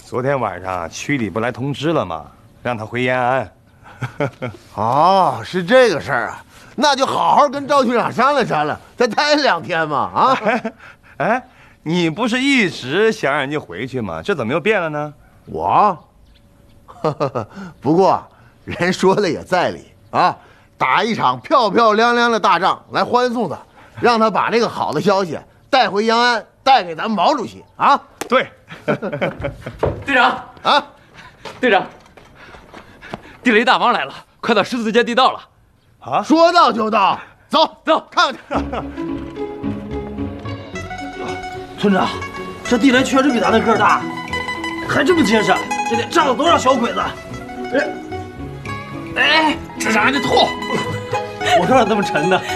昨天晚上区里不来通知了吗？让他回延安。 哦，是这个事儿啊，那就好好跟赵区长商量商量，再待2天嘛啊！ 哎，你不是一直想让人家回去吗？这怎么又变了呢？ 我，不过人说的也在理啊，打一场漂漂亮亮的大仗来欢送他，让他把这个好的消息带回延安，带给咱们毛主席啊！ 对， 队长啊， 队长，地雷大王来了，快到十字街地道了。 啊， 说到就到，走走， 看看去。 村长，这地雷确实比咱的个儿大，还这么结实，这得炸了多少小鬼子？ 哎，这是俺的头， 我说咋这么沉呢？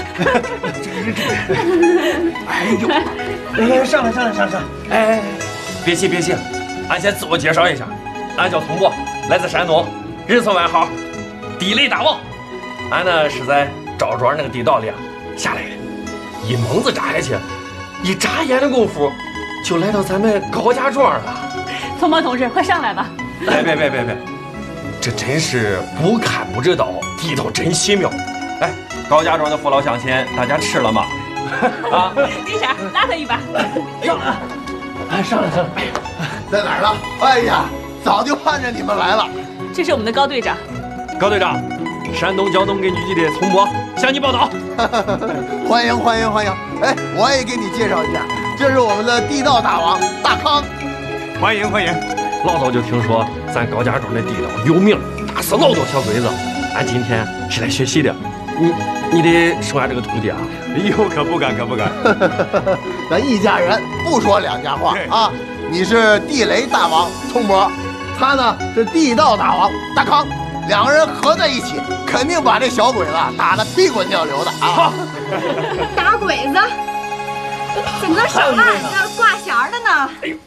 哎呦，哎，上来！ 哎，别急，俺先自我介绍一下，俺叫聪博，来自山东，人送外号地雷大王。俺呢是在赵庄那个地道里下来的，一猛子扎下去，一眨眼的功夫就来到咱们高家庄了。 聪博同志，快上来吧！ 别，这真是不看不知道，地道真奇妙。哎，高家庄的父老乡亲，大家吃了吗？啊， 李婶，拉他一把。 上来！ 在哪儿呢？哎呀，早就盼着你们来了。 这是我们的高队长。 高队长，山东交通根据地的聪博向你报道。 欢迎！哎，我也给你介绍一下，这是我们的地道大王大康。 欢迎！ 老早就听说咱高家庄的地道有名，打死老多小鬼子。俺今天是来学习的，你得收俺这个徒弟啊！ 哟，可不敢。 咱一家人不说两家话啊！你是地雷大王聪博，他呢是地道大王大康，两个人合在一起，肯定把这小鬼子打得屁滚尿流的啊！ 打鬼子，怎么能手拉俺这挂弦的呢？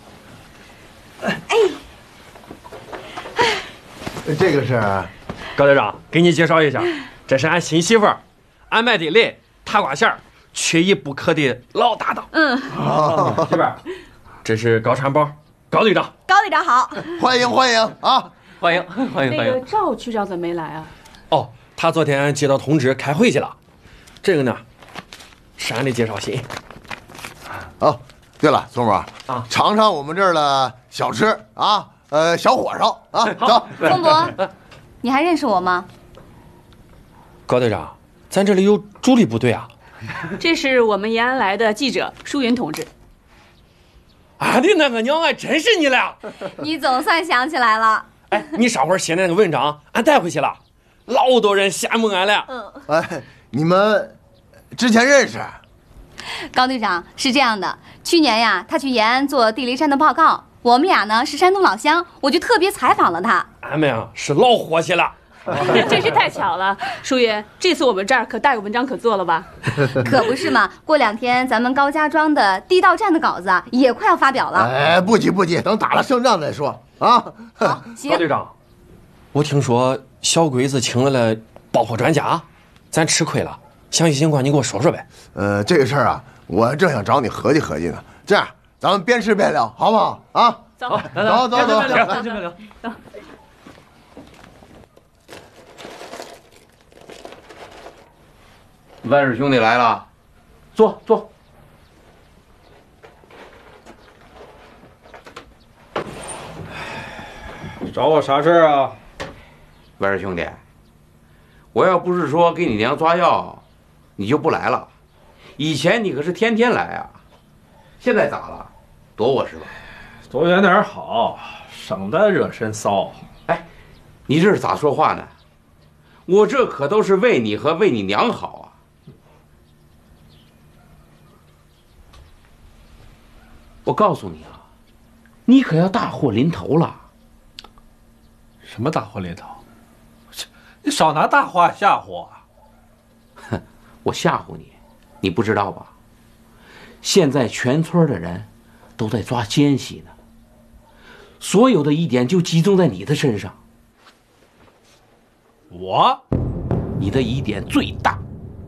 这个是高队长，给你介绍一下，这是俺新媳妇儿，俺卖地雷、塔挂线，缺一不可的老搭档。媳妇儿，这是高传宝，高队长。 高队长好， 欢迎啊！ 欢迎。 那个赵区长怎么没来啊？ 哦，他昨天接到通知开会去了。这个呢，是俺的介绍信。 哦，对了，聪博啊， 尝尝我们这儿的小吃啊，小火烧啊，走。 聪博，你还认识我吗？ 高队长，咱这里有主力部队啊。 这是我们延安来的记者舒云同志。 俺的那个娘还真是你了！ 你总算想起来了。 哎，你上回写的那个文章，俺带回去了，老多人羡慕俺了。 哎，你们之前认识？ 高队长是这样的，去年呀，他去延安做地雷山的报告，我们俩呢是山东老乡，我就特别采访了他。 俺们啊是老伙计了。 真是太巧了，舒云，这次我们这儿可大有文章可做了吧？ 可不是嘛，过2天咱们高家庄的地道战的稿子也快要发表了。 哎，不急，等打了胜仗再说啊。 好，行。 高队长，我听说小鬼子请来了爆破专家，咱吃亏了，详细情况你给我说说呗。 这个事儿啊，我正想找你合计合计呢。这样，咱们边吃边聊，好不好啊？ 走， 走。 万氏兄弟来了， 坐。 找我啥事儿啊？万氏兄弟，我要不是说给你娘抓药，你就不来了。以前你可是天天来啊，现在咋了？躲我是吧？ 躲远点好，省得惹身骚。 哎，你这是咋说话呢？我这可都是为你和为你娘好啊。我告诉你啊，你可要大祸临头了。 什么大祸临头？你少拿大话吓唬我。 哼，我吓唬你，你不知道吧？现在全村的人都在抓奸细呢，所有的疑点就集中在你的身上。你的疑点最大。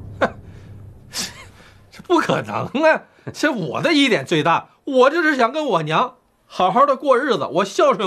这不可能啊！这我的疑点最大，我就是想跟我娘好好的过日子，我孝顺